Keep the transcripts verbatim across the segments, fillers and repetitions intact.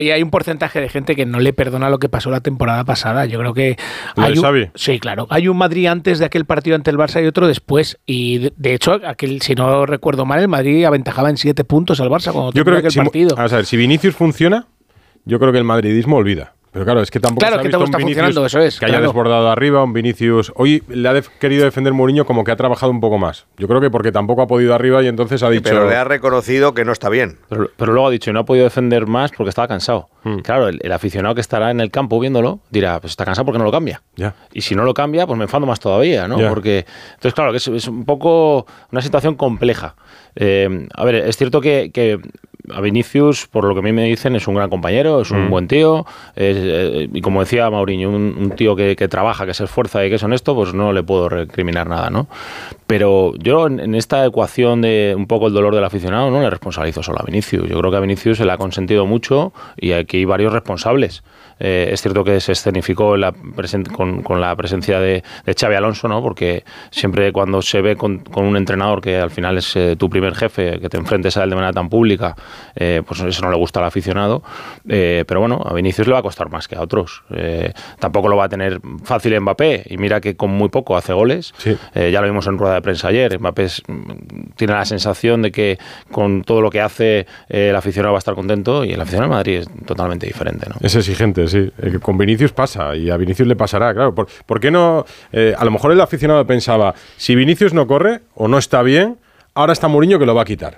Y hay un porcentaje de gente que no le perdona lo que pasó la temporada pasada. Yo creo que hay un, Xavi? sí, claro. Hay un Madrid antes de aquel partido ante el Barça y otro después. Y de, de hecho, aquel, si no recuerdo mal, el Madrid aventajaba en siete puntos al Barça cuando yo creo que aquel si, partido. A ver, si Vinicius funciona, yo creo que el madridismo olvida. Pero claro, es que tampoco claro, se ha que visto todo un está Vinicius funcionando, eso es, que haya claro. desbordado arriba, un Vinicius... Hoy le ha def- querido defender Mourinho como que ha trabajado un poco más. Yo creo que porque tampoco ha podido arriba y entonces ha Sí, dicho... pero le ha reconocido que no está bien. Pero, pero luego ha dicho, no ha podido defender más porque estaba cansado. Hmm. Claro, el, el aficionado que estará en el campo viéndolo dirá, pues está cansado porque no lo cambia. Ya. Y si no lo cambia, pues me enfado más todavía, ¿no? Ya. Porque, entonces, claro, que es, es un poco una situación compleja. Eh, a ver, es cierto que, que a Vinicius, por lo que a mí me dicen, es un gran compañero, es un Mm. buen tío, es, eh, y como decía Mauriño, un, un tío que, que trabaja, que se esfuerza y que es honesto, pues no le puedo recriminar nada, ¿no? Pero yo en, en esta ecuación de un poco el dolor del aficionado no le responsabilizo solo a Vinicius. Yo creo que a Vinicius se le ha consentido mucho y aquí hay varios responsables. Eh, es cierto que se escenificó la presen- con, con la presencia de, de Xabi Alonso, ¿no? Porque siempre cuando se ve con, con un entrenador que al final es eh, tu primer jefe, que te enfrentes a él de manera tan pública, eh, pues eso no le gusta al aficionado. Eh, pero bueno, a Vinicius le va a costar más que a otros. Eh, tampoco lo va a tener fácil Mbappé, y mira que con muy poco hace goles. Sí. Eh, ya lo vimos en rueda de prensa ayer. Mbappé es, tiene la sensación de que con todo lo que hace eh, el aficionado va a estar contento, y el aficionado de Madrid es totalmente diferente, ¿no? Es exigente, sí. Eh, con Vinicius pasa, y a Vinicius le pasará, claro. ¿Por, por qué no? Eh, a lo mejor el aficionado pensaba, si Vinicius no corre o no está bien, ahora está Mourinho que lo va a quitar.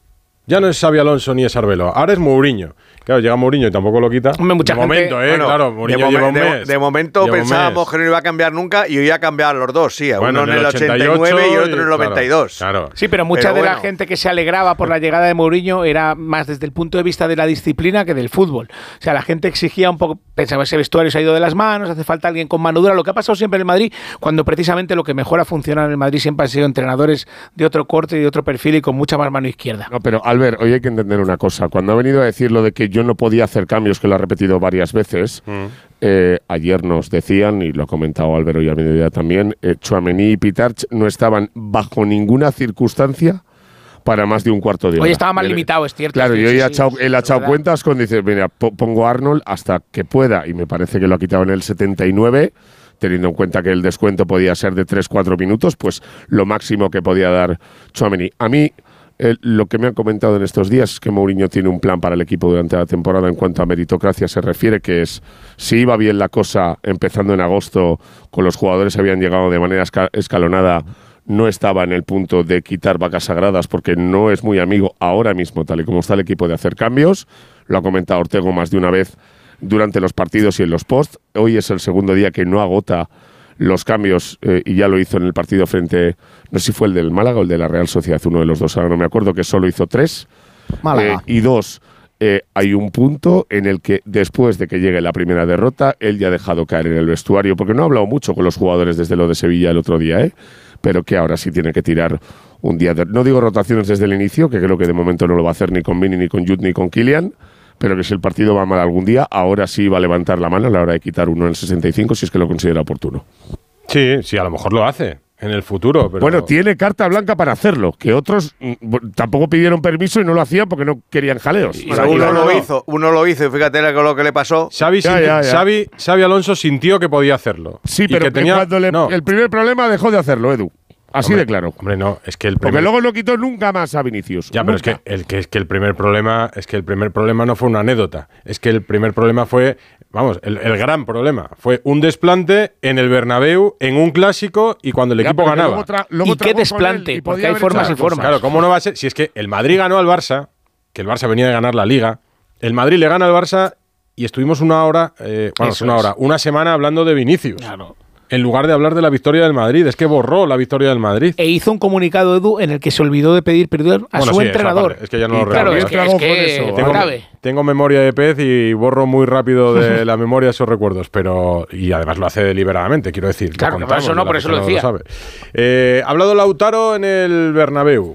Ya no es Xabi Alonso ni es Arbeloa, ahora es Mourinho. Claro, llega Mourinho y tampoco lo quita. Hombre, mucha de gente- momento, ¿eh? Bueno, claro, de, Mourinho momen- lleva un de- mes. de momento Lleva un pensábamos mes. que no iba a cambiar nunca y hoy ha cambiado los dos, sí. Bueno, Uno en el ochenta y nueve y otro en el noventa y dos. Claro, claro. Sí, pero mucha Pero de la bueno. gente que se alegraba por la llegada de Mourinho era más desde el punto de vista de la disciplina que del fútbol. O sea, la gente exigía un poco, pensaba, ese vestuario se ha ido de las manos, hace falta alguien con mano dura. Lo que ha pasado siempre en el Madrid, cuando precisamente lo que mejor ha funcionado en el Madrid siempre han sido entrenadores de otro corte y de otro perfil y con mucha más mano izquierda. No, pero Albert, hoy hay que entender una cosa. Cuando ha venido a decir lo de que yo no podía hacer cambios, que lo ha repetido varias veces, Mm. eh, ayer nos decían, y lo ha comentado Albert hoy a mediodía también, eh, Tchouaméni y Pitarch no estaban bajo ninguna circunstancia para más de un cuarto de hora. Hoy estaba más Eh, limitado, es cierto. Claro, Sí, y hoy sí, ha sí, echado- sí, él ha es echado verdad. cuentas con, dice, mira, po- pongo a Arnold hasta que pueda, y me parece que lo ha quitado en el setenta y nueve, teniendo en cuenta que el descuento podía ser de tres cuatro minutos, pues lo máximo que podía dar Tchouaméni. A mí, eh, lo que me han comentado en estos días es que Mourinho tiene un plan para el equipo durante la temporada en cuanto a meritocracia se refiere, que es, si iba bien la cosa empezando en agosto, con los jugadores habían llegado de manera esca- escalonada, no estaba en el punto de quitar vacas sagradas porque no es muy amigo ahora mismo, tal y como está el equipo, de hacer cambios. Lo ha comentado Ortego más de una vez durante los partidos y en los posts. Hoy es el segundo día que no agota los cambios, eh, y ya lo hizo en el partido frente, no sé si fue el del Málaga o el de la Real Sociedad, uno de los dos, ahora no me acuerdo, que solo hizo tres. Málaga. Eh, y dos, eh, hay un punto en el que después de que llegue la primera derrota, él ya ha dejado caer en el vestuario, porque no ha hablado mucho con los jugadores desde lo de Sevilla el otro día, ¿eh? Pero que ahora sí tiene que tirar un día de, no digo rotaciones desde el inicio, que creo que de momento no lo va a hacer ni con Vini, ni con Jude, ni con Kylian, pero que si el partido va mal algún día, ahora sí va a levantar la mano a la hora de quitar uno en el sesenta y cinco si es que lo considera oportuno. Sí, sí, a lo mejor lo hace en el futuro. Pero... Bueno, tiene carta blanca para hacerlo, que otros mm, bu- tampoco pidieron permiso y no lo hacían porque no querían jaleos. Bueno, uno lo hizo, uno lo hizo y fíjate lo que le pasó. Xavi, Ya, sinti- ya, ya. Xavi- Xavi Alonso sintió que podía hacerlo. Sí, Y pero que tenía... cuando le- no, el primer problema dejó de hacerlo, Edu. Así hombre, de claro. Hombre, no, es que el Porque primer... luego no quitó nunca más a Vinicius. Ya, pero es Nunca. que, el, que, es que el primer problema es que el primer problema no fue una anécdota. Es que el primer problema fue, vamos, el, el gran problema fue un desplante en el Bernabéu, en un clásico y cuando el Ya, equipo pero que ganaba. luego tra- luego ¿Y qué trabó con desplante? él y Porque podía hay haber formas hecho y otras cosas. formas. Claro, ¿cómo no va a ser? Si es que el Madrid ganó al Barça, que el Barça venía de ganar la Liga, el Madrid le gana al Barça y estuvimos una hora, eh, bueno, Eso una es. hora, una semana hablando de Vinicius. Claro. En lugar de hablar de la victoria del Madrid, es que borró la victoria del Madrid. E hizo un comunicado, Edu, en el que se olvidó de pedir perdón a Bueno, su sí, esa entrenador. parte, es que ya no Y lo Claro, recuerdo. es Yo que, trago es con que eso, no Tengo, cabe. tengo memoria de pez y borro muy rápido de la memoria esos recuerdos, pero y además lo hace deliberadamente, quiero decir. lo Claro, que por contamos, eso no, la por eso persona lo decía. sabe. Eh, ha hablado Lautaro en el Bernabéu.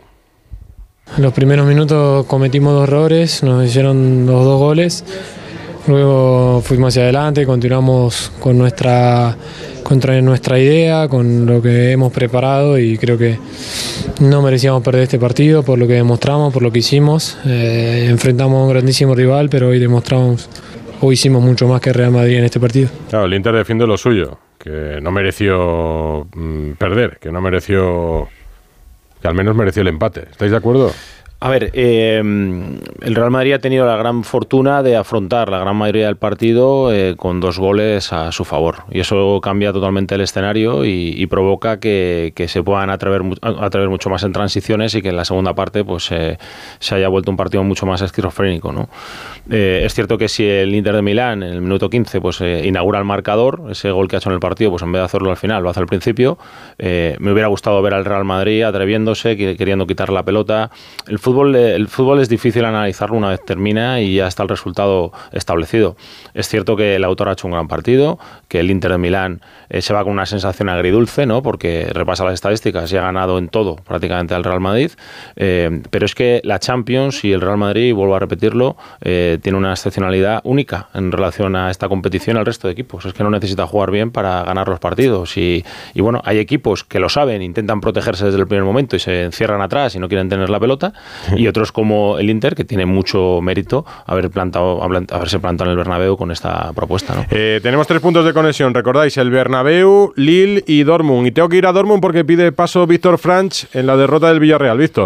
En los primeros minutos cometimos dos errores, nos hicieron los dos goles. Luego fuimos hacia adelante, continuamos con nuestra contra nuestra idea, con lo que hemos preparado, y creo que no merecíamos perder este partido por lo que demostramos, por lo que hicimos. Eh, enfrentamos a un grandísimo rival, pero hoy demostramos, hoy hicimos mucho más que Real Madrid en este partido. Claro, el Inter defiende lo suyo, que no mereció mmm, perder, que no mereció, que al menos mereció el empate. ¿Estáis de acuerdo? A ver, eh, el Real Madrid ha tenido la gran fortuna de afrontar la gran mayoría del partido eh, con dos goles a su favor, y eso cambia totalmente el escenario y, y provoca que, que se puedan atrever, atrever mucho más en transiciones y que en la segunda parte pues eh, se haya vuelto un partido mucho más esquizofrénico, ¿no? Eh, es cierto que si el Inter de Milán en el minuto quince pues eh, inaugura el marcador, ese gol que ha hecho en el partido, pues en vez de hacerlo al final lo hace al principio, eh, me hubiera gustado ver al Real Madrid atreviéndose, queriendo quitar la pelota. El fútbol El fútbol es difícil analizarlo una vez termina y ya está el resultado establecido. Es cierto que el autor ha hecho un gran partido, que el Inter de Milán eh, se va con una sensación agridulce, ¿no? Porque repasa las estadísticas y ha ganado en todo prácticamente al Real Madrid, eh, pero es que la Champions y el Real Madrid, vuelvo a repetirlo, eh, tiene una excepcionalidad única en relación a esta competición al resto de equipos. Es que no necesita jugar bien para ganar los partidos y, y bueno, hay equipos que lo saben, intentan protegerse desde el primer momento y se encierran atrás y no quieren tener la pelota, y otros como el Inter, que tiene mucho mérito haber plantado, haberse plantado en el Bernabéu con esta propuesta, ¿no? Eh, tenemos tres puntos de conexión, recordáis, el Bernabéu, Lille y Dortmund. Y tengo que ir a Dortmund porque pide paso Víctor Franch en la derrota del Villarreal. Víctor.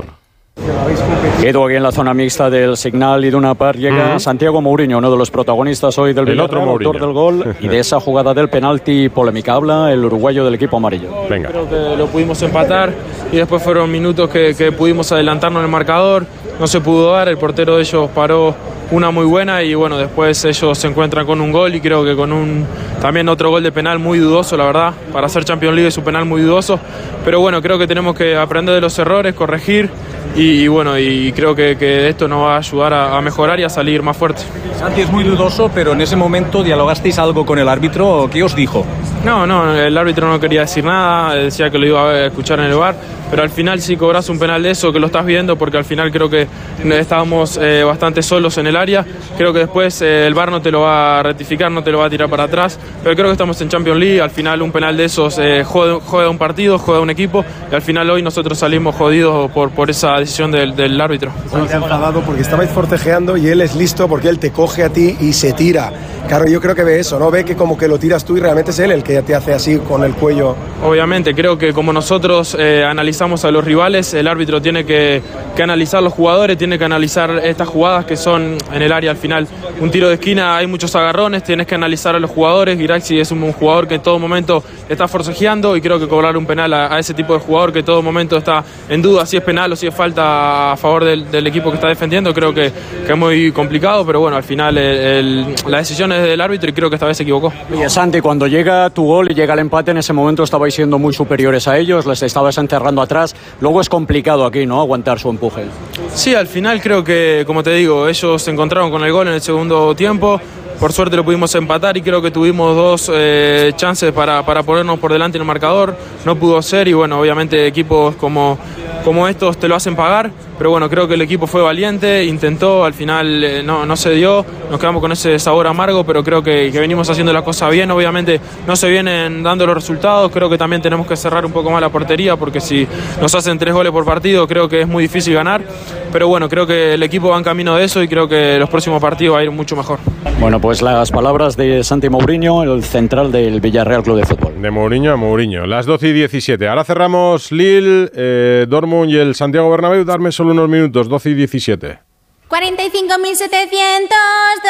Quedo aquí en la zona mixta del Signal y de una par llega uh-huh. Santiago Mourinho, uno de los protagonistas hoy del Villarreal, autor del gol y de esa jugada del penalti polémica. Habla el uruguayo del equipo amarillo. Venga. Creo que lo pudimos empatar y después fueron minutos que, que pudimos adelantarnos en el marcador. No se pudo dar, el portero de ellos paró una muy buena y bueno, después ellos se encuentran con un gol y creo que con un también otro gol de penal muy dudoso, la verdad. Para ser Champions League es un penal muy dudoso, pero bueno, creo que tenemos que aprender de los errores, corregir y, y bueno, y creo que, que esto nos va a ayudar a, a mejorar y a salir más fuerte. Santi, es muy dudoso, pero en ese momento dialogasteis algo con el árbitro. ¿Qué os dijo? No, no, el árbitro no quería decir nada, decía que lo iba a escuchar en el V A R, pero al final si cobras un penal de eso, que lo estás viendo, porque al final creo que estábamos eh, bastante solos en el área, creo que después eh, el V A R no te lo va a rectificar, no te lo va a tirar para atrás, pero creo que estamos en Champions League, al final un penal de esos eh, juega, juega un partido, juega un equipo, y al final hoy nosotros salimos jodidos por, por esa decisión del, del árbitro. Estabais enfadado porque estabais forcejeando y él es listo porque él te coge a ti y se tira. Claro, yo creo que ve eso, ¿no? Ve que como que lo tiras tú y realmente es él el que te hace así con el cuello. Obviamente, creo que como nosotros eh, analizamos a los rivales, el árbitro tiene que, que analizar los jugadores, tiene que analizar estas jugadas que son en el área al final. Un tiro de esquina, hay muchos agarrones, tienes que analizar a los jugadores. Giraxi es un, un jugador que en todo momento está forcejeando y creo que cobrar un penal a, a ese tipo de jugador que en todo momento está en duda si es penal o si es falta a favor del, del equipo que está defendiendo, creo que, que es muy complicado, pero bueno, al final el, el, la decisión es del árbitro y creo que esta vez se equivocó. Oye, Santi, cuando llega tu gol y llega el empate, en ese momento estabais siendo muy superiores a ellos, les estabas encerrando atrás, luego es complicado aquí, ¿no?, aguantar su empuje. Sí, al final creo que, como te digo, ellos se encontraron con el gol en el segundo tiempo. Por suerte lo pudimos empatar y creo que tuvimos dos eh, chances para, para ponernos por delante en el marcador. No pudo ser y bueno, obviamente equipos como, como estos te lo hacen pagar. Pero bueno, creo que el equipo fue valiente, intentó, al final eh, no, no se dio. Nos quedamos con ese sabor amargo, pero creo que, que venimos haciendo la cosa bien. Obviamente no se vienen dando los resultados. Creo que también tenemos que cerrar un poco más la portería porque si nos hacen tres goles por partido creo que es muy difícil ganar. Pero bueno, creo que el equipo va en camino de eso y creo que los próximos partidos va a ir mucho mejor. Bueno, pues las palabras de Santi Mourinho, el central del Villarreal Club de Fútbol. De Mourinho a Mourinho. Las doce y diecisiete. Ahora cerramos Lille, eh, Dortmund y el Santiago Bernabéu. Darme solo unos minutos. doce y diecisiete. cuarenta y cinco mil setecientos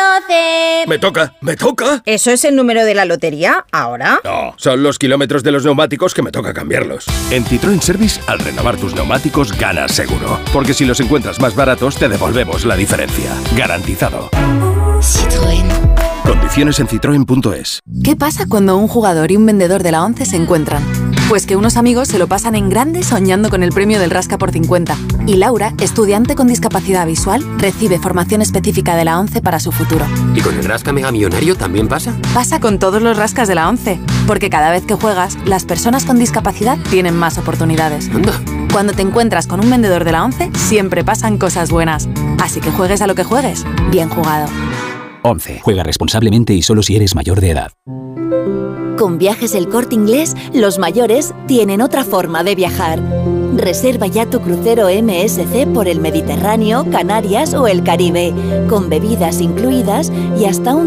doce. Me toca, me toca. ¿Eso es el número de la lotería ahora? No, son los kilómetros de los neumáticos que me toca cambiarlos. En Citroën Service, al renovar tus neumáticos, ganas seguro. Porque si los encuentras más baratos, te devolvemos la diferencia. Garantizado. Citroën. Condiciones en citroen punto es. ¿Qué pasa cuando un jugador y un vendedor de la ONCE se encuentran? Pues que unos amigos se lo pasan en grande soñando con el premio del Rasca por cincuenta. Y Laura, estudiante con discapacidad visual, recibe formación específica de la ONCE para su futuro. ¿Y con el Rasca Mega Millonario también pasa? Pasa con todos los rascas de la ONCE. Porque cada vez que juegas, las personas con discapacidad tienen más oportunidades. Anda. Cuando te encuentras con un vendedor de la ONCE, siempre pasan cosas buenas. Así que juegues a lo que juegues, bien jugado. once. Juega responsablemente y solo si eres mayor de edad. Con Viajes El Corte Inglés, los mayores tienen otra forma de viajar. Reserva ya tu crucero M S C por el Mediterráneo, Canarias o el Caribe, con bebidas incluidas y hasta un